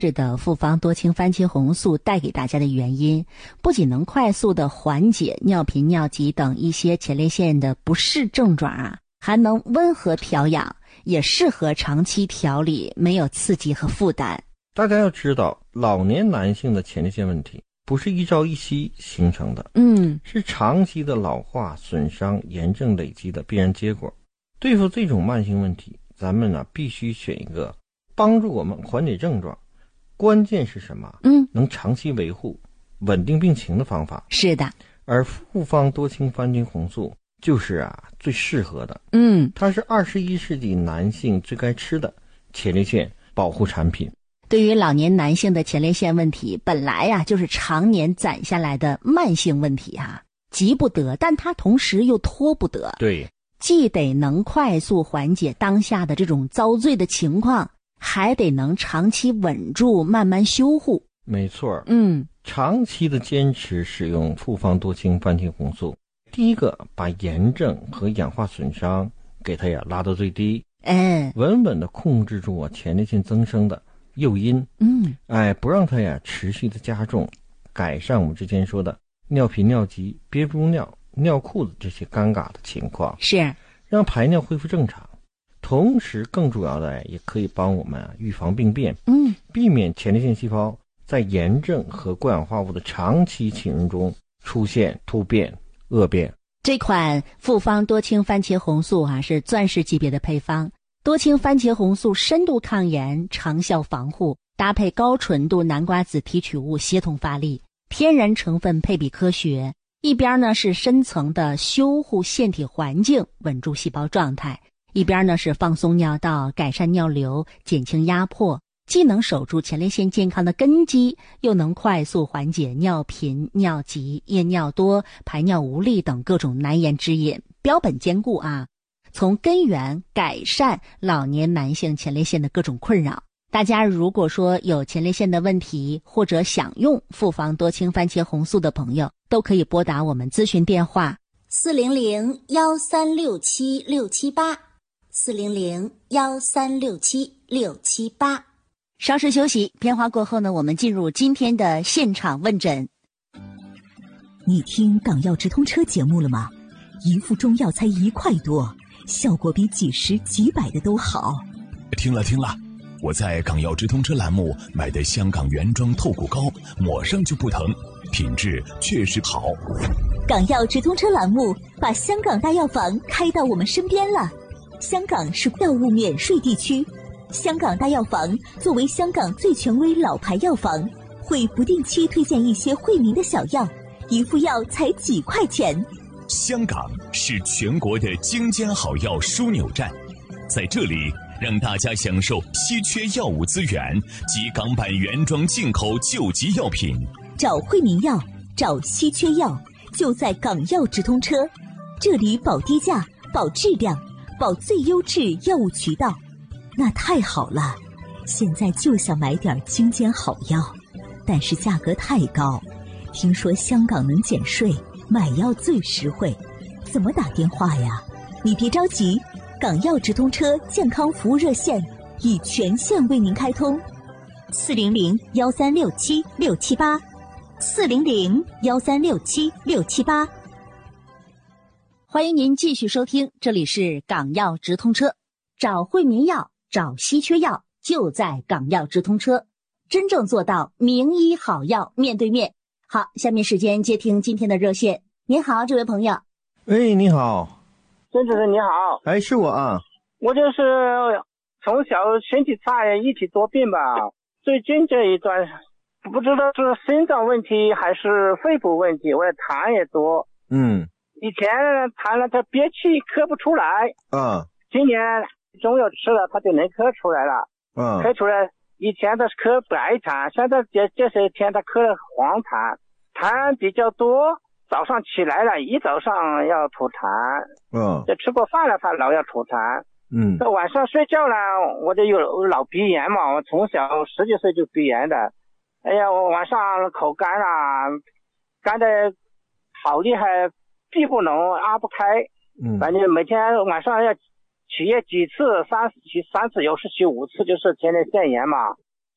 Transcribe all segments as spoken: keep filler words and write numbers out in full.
是的，复方多氢番茄红素带给大家的原因，不仅能快速的缓解尿频、尿急等一些前列腺的不适症状啊，还能温和调养，也适合长期调理，没有刺激和负担。 大家要知道，老年男性的前列腺问题不是一朝一夕形成的， 嗯， 是长期的老化、损伤、炎症累积的必然结果。对付这种慢性问题，咱们呢必须选一个帮助我们缓解症状，关键是什么？ 嗯， 能长期维护、稳定病情的方法。 是的， 而复方多氢番茄红素就是啊最适合的。 嗯， 它是二十一世纪男性最该吃的前列腺保护产品。 对于老年男性的前列腺问题，本来呀、啊、就是常年攒下来的慢性问题哈、啊，急不得，但它同时又拖不得。 对， 既得能快速缓解当下的这种遭罪的情况，还得能长期稳住，慢慢修护。 没错， 嗯， 长期的坚持使用复方多氢番茄红素，第一个把炎症和氧化损伤给它呀拉到最低， 哎， 稳稳的控制住啊前列腺增生的诱因， 嗯， 哎，不让它呀持续的加重，改善我们之前说的尿频、尿急、憋不住尿、尿裤子这些尴尬的情况， 是让排尿恢复正常。同时更主要的也可以帮我们啊预防病变， 嗯， 避免前列腺细胞在炎症和过氧化物的长期侵入中出现突变、恶变。 这款复方多氢番茄红素啊是钻石级别的配方，多氢番茄红素深度抗炎、长效防护，搭配高纯度南瓜子提取物协同发力，天然成分配比科学，一边呢是深层的修护腺体环境，稳住细胞状态，一边呢是放松尿道，改善尿流，减轻压迫，既能守住前列腺健康的根基，又能快速缓解尿频、尿急、夜尿多、排尿无力等各种难言之隐，标本兼顾啊，从根源改善老年男性前列腺的各种困扰。大家如果说有前列腺的问题，或者想用复方多氢番茄红素的朋友，都可以拨打我们咨询电话四零零幺三六七六七八，四零零幺三六七六七八。 稍事休息，片花过后呢，我们进入今天的现场问诊。 你听港药直通车节目了吗？一副中药才一块多，效果比几十几百的都好。 听了听了，我在港药直通车栏目买的香港原装透骨膏，抹上就不疼，品质确实好。 港药直通车栏目把香港大药房开到我们身边了。香港是药物免税地区，香港大药房作为香港最权威老牌药房，会不定期推荐一些惠民的小药，一副药才几块钱。 香港是全国的精尖好药枢纽站，在这里让大家享受稀缺药物资源及港版原装进口救急药品。 找惠民药，找稀缺药，就在港药直通车，这里保低价，保质量，保最优质药物渠道。那太好了，现在就想买点精尖好药，但是价格太高，听说香港能减税，买药最实惠，怎么打电话呀？你别着急，港药直通车健康服务热线已全线为您开通，四零零幺三六七六七八，四零零幺三六七六七八。 欢迎您继续收听，这里是港药直通车，找惠民药，找稀缺药，就在港药直通车，真正做到名医好药面对面。好，下面时间接听今天的热线。您好，这位朋友。 喂，你好。 孙主任你好。 哎，是我啊。 我就是从小身体差，一体多病吧，最近这一段不知道是心脏问题还是肺部问题，我痰也多。 嗯。 以前痰了他憋气咳不出来。 啊。 今年中药吃了他就能咳出来了。 嗯。 咳出来，以前他是咳白痰，现在这这些天他咳了黄痰，痰比较多，早上起来了一早上要吐痰。 嗯。 这吃过饭了他老要吐痰。 嗯。 这晚上睡觉呢，我就有老鼻炎嘛，我从小十几岁就鼻炎的。哎呀，我晚上口干啊，干的好厉害，闭不拢，拉不开。 嗯。 反正每天晚上要起夜几次，三次起三次，有时起五次，就是前列腺炎嘛，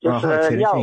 就是要